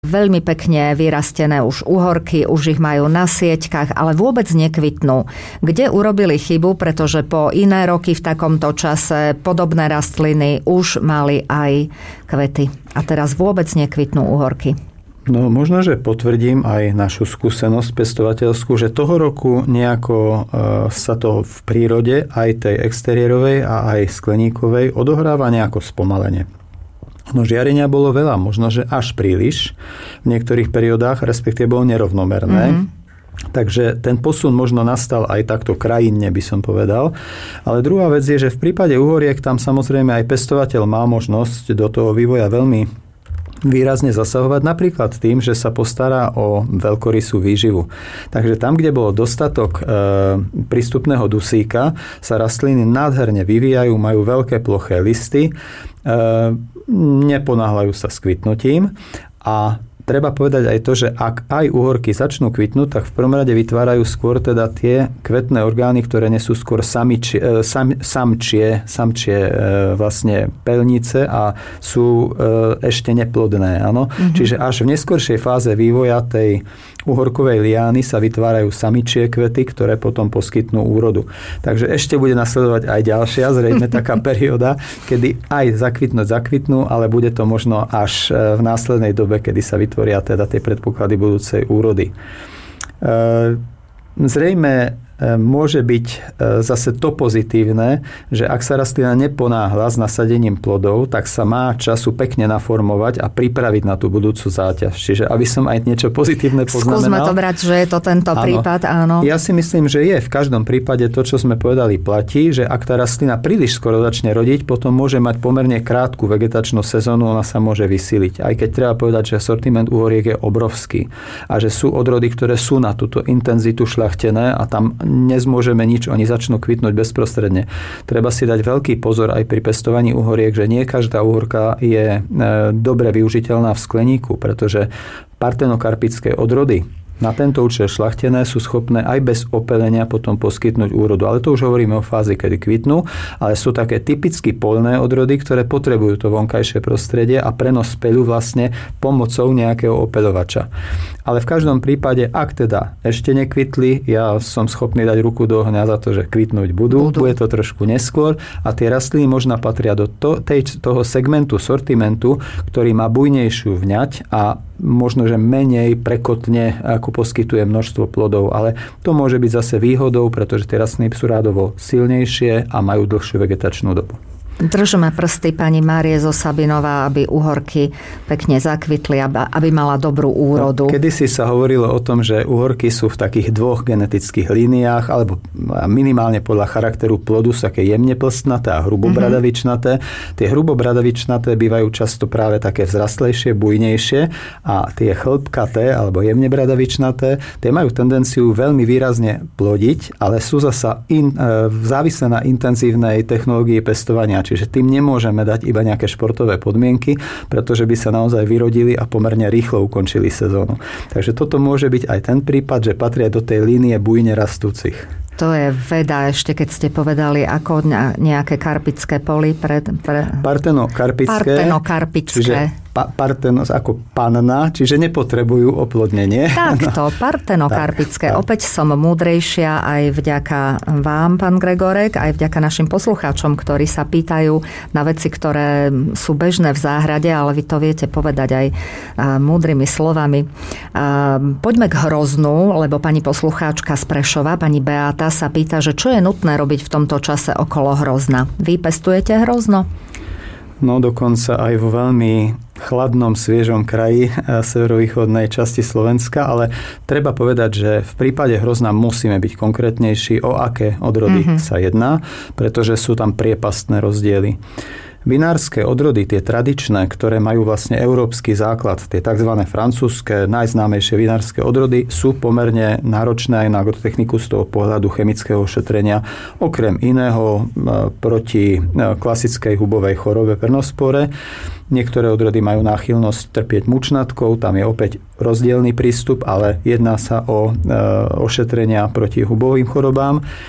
veľmi pekne vyrastené už uhorky, už ich majú na sieťkach, ale vôbec nekvitnú. Kde urobili chybu, pretože po iné roky v takomto čase podobné rastliny už mali aj kvety. A teraz vôbec nekvitnú uhorky. No možno, že potvrdím aj našu skúsenosť pestovateľskú, že toho roku nejako sa to v prírode, aj tej exteriérovej a aj skleníkovej, odohráva nejako spomalene. No žiarenia bolo veľa, možno, že až príliš v niektorých periodách, respektíve bolo nerovnomerné. Takže ten posun možno nastal aj takto krajinne, by som povedal. Ale druhá vec je, že v prípade uhoriek tam samozrejme aj pestovateľ má možnosť do toho vývoja veľmi výrazne zasahovať, napríklad tým, že sa postará o veľkorysú výživu. Takže tam, kde bolo dostatok prístupného dusíka, sa rastliny nádherne vyvíjajú, majú veľké ploché listy, neponáhľajú sa s kvitnutím a treba povedať aj to, že ak aj uhorky začnú kvitnúť, tak v prvom rade vytvárajú skôr teda tie kvetné orgány, ktoré nesú skôr samčie vlastne pelnice a sú ešte neplodné. Áno? Čiže až v neskoršej fáze vývoja tej uhorkovej liány sa vytvárajú samičie kvety, ktoré potom poskytnú úrodu. Takže ešte bude nasledovať aj ďalšia, zrejme taká perióda, kedy aj zakvitnú, ale bude to možno až v následnej dobe, kedy sa vytvoria teda tie predpoklady budúcej úrody. Zrejme môže byť zase to pozitívne, že ak sa rastlina neponáhla s nasadením plodov, tak sa má času pekne naformovať a pripraviť na tú budúcu záťaž. Čiže aby som aj niečo pozitívne poznamenal. Skúsme to brať, že je to tento prípad, áno. Ja si myslím, že je v každom prípade to, čo sme povedali, platí, že ak tá rastlina príliš skoro začne rodiť, potom môže mať pomerne krátku vegetačnú sezónu, ona sa môže vysíliť. Aj keď treba povedať, že sortiment uhoriek je obrovský a že sú odrody, ktoré sú na túto intenzitu šľachtené a tam nezmôžeme nič, oni začnú kvitnúť bezprostredne. Treba si dať veľký pozor aj pri pestovaní uhoriek, že nie každá uhorka je dobre využiteľná v skleníku, pretože partenokarpické odrody na tento účel šľachtené sú schopné aj bez opelenia potom poskytnúť úrodu. Ale to už hovoríme o fázi, kedy kvitnú, ale sú také typicky poľné odrody, ktoré potrebujú to vonkajšie prostredie a prenos peľu vlastne pomocou nejakého opeľovača. Ale v každom prípade, ak teda ešte nekvitli, ja som schopný dať ruku do ohňa za to, že kvitnúť budú. Bude to trošku neskôr a tie rastliny možno patria do toho segmentu, sortimentu, ktorý má bujnejšiu vňať a možno, že menej prekotne, ako poskytuje množstvo plodov, ale to môže byť zase výhodou, pretože tie rastliny sú rádovo silnejšie a majú dlhšiu vegetačnú dobu. Držme prsty pani Márie zo Sabinová, aby uhorky pekne zakvitli, aby mala dobrú úrodu. Kedysi sa hovorilo o tom, že uhorky sú v takých dvoch genetických líniách, alebo minimálne podľa charakteru plodu sú také jemne plstnaté a hrubobradavičnaté. Tie hrubobradavičnaté bývajú často práve také vzrastlejšie, bujnejšie a tie chlpkaté alebo jemne bradavičnaté, tie majú tendenciu veľmi výrazne plodiť, ale sú zasa závislé na intenzívnej technológii pestovania. Čiže tým nemôžeme dať iba nejaké športové podmienky, pretože by sa naozaj vyrodili a pomerne rýchlo ukončili sezónu. Takže toto môže byť aj ten prípad, že patria do tej línie bujne rastúcich. To je veda, ešte keď ste povedali, ako nejaké karpické poly Partenokarpické. Čiže partenos ako panna, čiže nepotrebujú oplodnenie. Takto, partenokarpické. Tak. Opäť som múdrejšia aj vďaka vám, pán Gregorek, aj vďaka našim poslucháčom, ktorí sa pýtajú na veci, ktoré sú bežné v záhrade, ale vy to viete povedať aj múdrymi slovami. Poďme k hroznu, lebo pani poslucháčka z Prešova, pani Beáta, sa pýta, že čo je nutné robiť v tomto čase okolo hrozna. Vy pestujete hrozno? No dokonca aj vo veľmi chladnom, sviežom kraji severovýchodnej časti Slovenska, ale treba povedať, že v prípade hrozna musíme byť konkrétnejší, o aké odrody sa jedná, pretože sú tam priepastné rozdiely. Vinárske odrody, tie tradičné, ktoré majú vlastne európsky základ, tie tzv. Francúzske, najznámejšie vinárske odrody, sú pomerne náročné aj na agrotechniku z toho pohľadu chemického šetrenia, okrem iného proti klasickej hubovej chorobe pernospore. Niektoré odrody majú náchylnosť trpieť mučnatkou, tam je opäť rozdielny prístup, ale jedná sa o ošetrenia proti hubovým chorobám.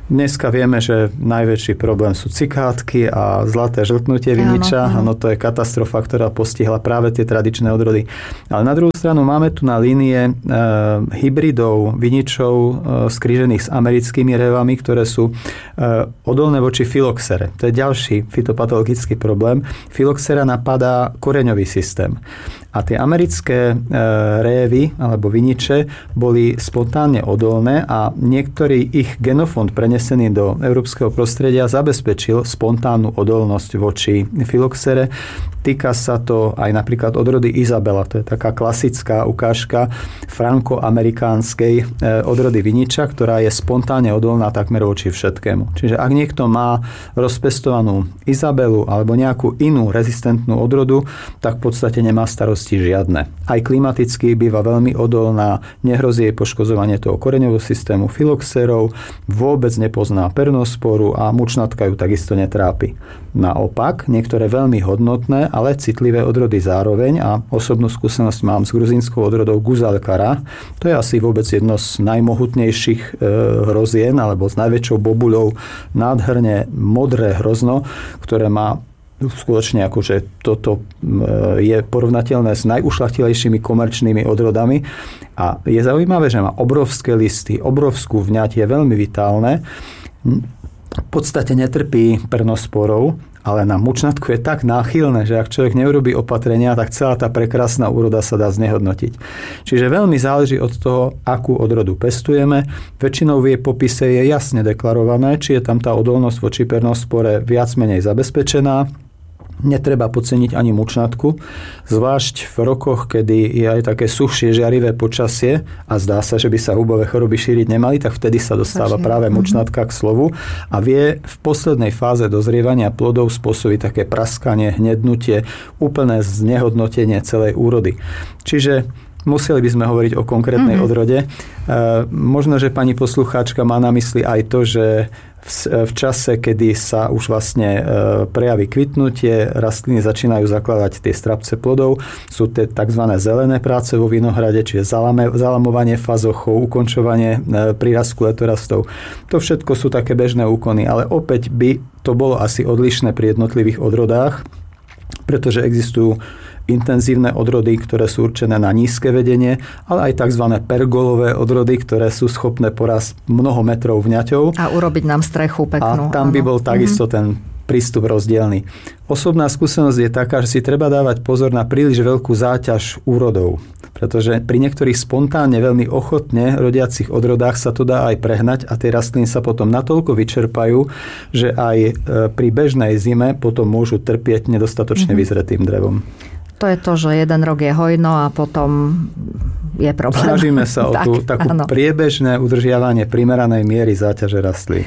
Dneska vieme, že najväčší problém sú cikátky a zlaté žltnutie viniča. Áno, to je katastrofa, ktorá postihla práve tie tradičné odrody. Ale na druhú stranu máme tu na línie hybridov viničov skrížených s americkými révami, ktoré sú odolné voči filoxere. To je ďalší fytopatologický problém. Filoxera napadá koreňový systém. A tie americké révy alebo viniče boli spontánne odolné a niektorý ich genofond prenesený do európskeho prostredia zabezpečil spontánnu odolnosť voči filoxere. Týka sa to aj napríklad odrody Izabela. To je taká klasická ukážka franko-amerikánskej odrody viniča, ktorá je spontánne odolná takmer voči všetkému. Čiže ak niekto má rozpestovanú Izabelu alebo nejakú inú rezistentnú odrodu, tak v podstate nemá starosti žiadne. Aj klimaticky býva veľmi odolná, nehrozí jej poškozovanie toho koreňového systému filoxerov, vôbec nepozná pernosporu a mučnatka ju takisto netrápi. Naopak, niektoré veľmi hodnotné, ale citlivé odrody zároveň a osobnú skúsenosť mám s gruzínskou odrodou Guzalkara. To je asi vôbec jedno z najmohutnejších hrozien alebo s najväčšou bobuľou, nádherne modré hrozno, ktoré má skutočne akože toto je porovnateľné s najušľachtilejšími komerčnými odrodami a je zaujímavé, že má obrovské listy, obrovskú vňať, je veľmi vitálne. V podstate netrpí pernosporou, ale na mučnatku je tak náchylné, že ak človek neurobí opatrenia, tak celá tá prekrásna úroda sa dá znehodnotiť. Čiže veľmi záleží od toho, akú odrodu pestujeme. Väčšinou v jej popise je jasne deklarované, či je tam tá odolnosť voči pernospore viac menej zabezpečená. Netreba podceniť ani mučnatku, zvlášť v rokoch, kedy je aj také suchšie, žiarivé počasie a zdá sa, že by sa hubové choroby šíriť nemali, tak vtedy sa dostáva práve mučnatka k slovu a vie v poslednej fáze dozrievania plodov spôsobiť také praskanie, hnednutie, úplné znehodnotenie celej úrody. Čiže museli by sme hovoriť o konkrétnej odrode. Možno, že pani poslucháčka má na mysli aj to, že v čase, kedy sa už vlastne prejaví kvitnutie, rastliny začínajú zakladať tie strapce plodov, sú tie tzv. Zelené práce vo vinohrade, čiže zalamovanie fazochov, ukončovanie prírastku letorastov. To všetko sú také bežné úkony, ale opäť by to bolo asi odlišné pri jednotlivých odrodách, pretože existujú intenzívne odrody, ktoré sú určené na nízke vedenie, ale aj tzv. Pergolové odrody, ktoré sú schopné porásť mnoho metrov vňaťou. A urobiť nám strechu peknú. A tam by bol takisto ten prístup rozdielny. Osobná skúsenosť je taká, že si treba dávať pozor na príliš veľkú záťaž úrodov. Pretože pri niektorých spontánne veľmi ochotne rodiacich odrodách sa to dá aj prehnať a tie rastliny sa potom natoľko vyčerpajú, že aj pri bežnej zime potom môžu trpieť nedostatočne vyzretým drevom. To je to, že jeden rok je hojno a potom je problém. Snažíme sa o tú takú priebežné udržiavanie primeranej miery záťaže rastlín.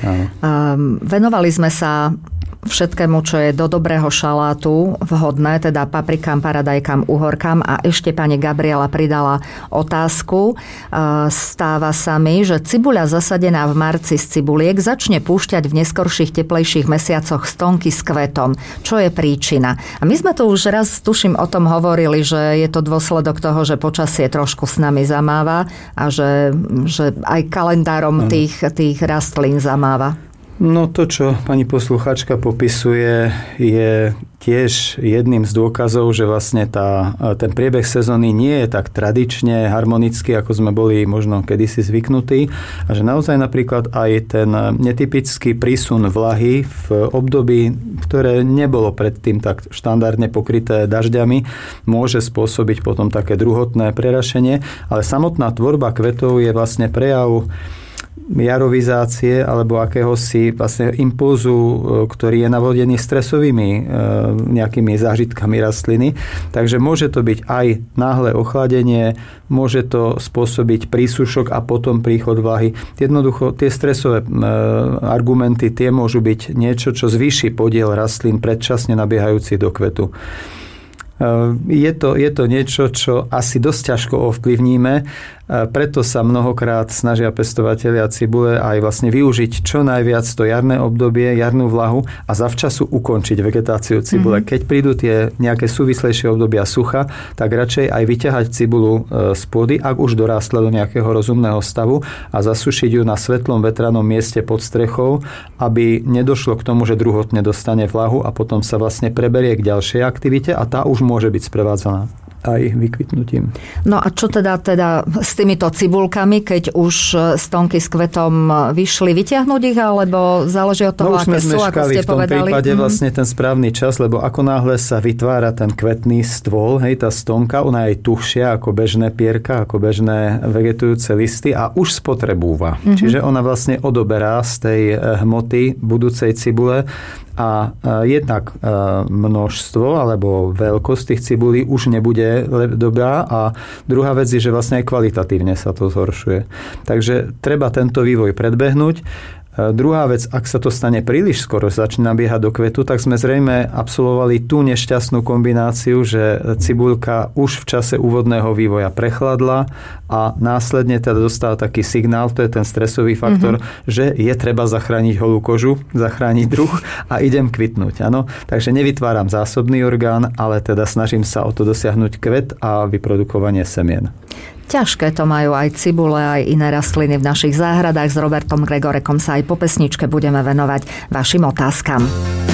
Venovali sme sa všetkému, čo je do dobrého šalátu vhodné, teda paprikám, paradajkám, uhorkám a ešte pani Gabriela pridala otázku. Stáva sa mi, že cibuľa zasadená v marci z cibuliek začne púšťať v neskorších teplejších mesiacoch stonky s kvetom. Čo je príčina? A my sme tu už raz, tuším, o tom hovorili, že je to dôsledok toho, že počasie trošku s nami zamáva a že aj kalendárom tých rastlín zamáva. No to, čo pani poslucháčka popisuje, je tiež jedným z dôkazov, že vlastne ten priebeh sezóny nie je tak tradične harmonický, ako sme boli možno kedysi zvyknutí. A že naozaj napríklad aj ten netypický prísun vlahy v období, ktoré nebolo predtým tak štandardne pokryté dažďami, môže spôsobiť potom také druhotné prerašenie. Ale samotná tvorba kvetov je vlastne prejav jarovizácie alebo akéhosi vlastne impulzu, ktorý je navodený stresovými nejakými zážitkami rastliny. Takže môže to byť aj náhle ochladenie, môže to spôsobiť prísušok a potom príchod vlahy. Jednoducho tie stresové argumenty, tie môžu byť niečo, čo zvýši podiel rastlín predčasne nabiehajúcich do kvetu. Je to niečo, čo asi dosť ťažko ovplyvníme, preto sa mnohokrát snažia pestovatelia cibule aj vlastne využiť čo najviac to jarné obdobie, jarnú vlahu a zavčasu ukončiť vegetáciu cibule. Keď prídu tie nejaké súvislejšie obdobia sucha, tak radšej aj vyťahať cibulu z pôdy, ak už dorástla do nejakého rozumného stavu a zasušiť ju na svetlom vetranom mieste pod strechou, aby nedošlo k tomu, že druhotne dostane vlahu a potom sa vlastne preberie k ďalšej aktivite a tá už môže byť sprevádzaná aj vykvitnutím. No a čo teda s týmito cibulkami, keď už stonky s kvetom vyšli, vyťahnuť ich, alebo záleží od toho, aké sú, ako ste povedali? V tom prípade vlastne ten správny čas, lebo ako náhle sa vytvára ten kvetný stôl, hej, tá stonka, ona je tuhšia ako bežné pierka, ako bežné vegetujúce listy a už spotrebúva. Čiže ona vlastne odoberá z tej hmoty budúcej cibule a jednak množstvo alebo veľkosť tých cibulí už nebude dobrá a druhá vec je, že vlastne aj kvalitatívne sa to zhoršuje. Takže treba tento vývoj predbehnúť. Druhá vec, ak sa to stane príliš skoro, začne nabiehať do kvetu, tak sme zrejme absolvovali tú nešťastnú kombináciu, že cibuľka už v čase úvodného vývoja prechladla a následne teda dostala taký signál, to je ten stresový faktor, že je treba zachrániť holú kožu, zachrániť druh a idem kvitnúť. Áno? Takže nevytváram zásobný orgán, ale teda snažím sa o to dosiahnuť kvet a vyprodukovanie semien. Ťažké to majú aj cibule, aj iné rastliny v našich záhradách. S Robertom Gregorekom sa aj po pesničke budeme venovať vašim otázkam.